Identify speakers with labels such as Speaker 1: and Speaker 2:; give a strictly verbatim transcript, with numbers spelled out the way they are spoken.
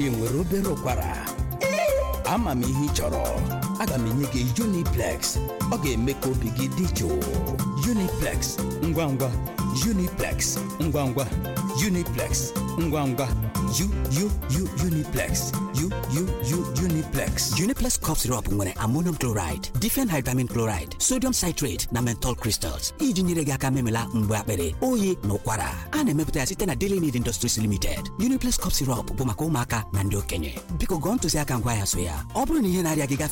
Speaker 1: ị nwere obere ụkwara ama m ihe ị chọrọ aga m enye gị Uniplex ọ ga-eme ka obi gị dị jụụ Uniplex ngwa ngwa Uniplex ngwa ngwa Uniplex ngwa ngwa U U U Uniplex U U U Uniplex
Speaker 2: Uniplex cough syrup nwere ammonium chloride, diphenhydramine chloride, sodium citrate na menthol crystals iji nyere gị aka memela mgbe akpịrị oyi na ụkwara. A na-emepụta ya site na Daily Need Industries Limited. Uniplex cough syrup bụ maka ụmụaka na ndị okenye. Biko gụọ ntụziaka ngwa ya so ya. Ọ bụrụ na ihe na-arịa gị